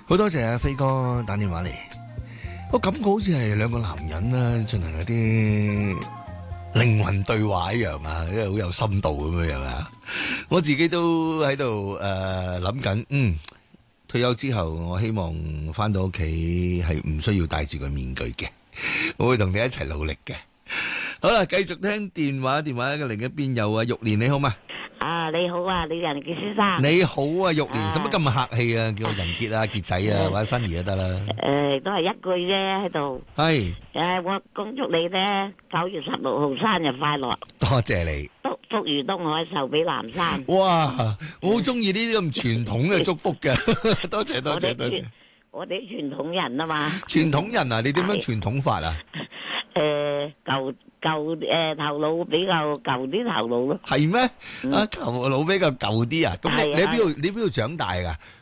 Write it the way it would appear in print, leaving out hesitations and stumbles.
好多謝阿飛哥打電話嚟，我感覺好似係兩個男人啦，進行一啲靈魂對話一樣啊，因為好有深度咁樣啊。我自己都喺度諗緊，退休之後我希望翻到屋企係唔需要戴住個面具嘅，我會同你一齊努力嘅。好啦，繼續聽電話嘅另一邊有啊，玉蓮你好嘛？ 你好啊，李仁傑先生。 你好啊，玉蓮，使乜咁客氣啊？叫我仁傑啊、傑仔啊，或者新兒都得啦。 都係一句啫喺度。 係。 我恭祝你咧9月16號生日快樂。 多謝你。 福如東海，壽比南山。 哇，我好中意呢啲咁傳統嘅祝福嘅，多謝。 我哋傳統人啊嘛。 傳統人啊，你點樣傳統法啊？ 舊頭腦比較舊啲頭腦咯。 係咩？頭腦比較舊啲啊？咁你喺邊度長大噶？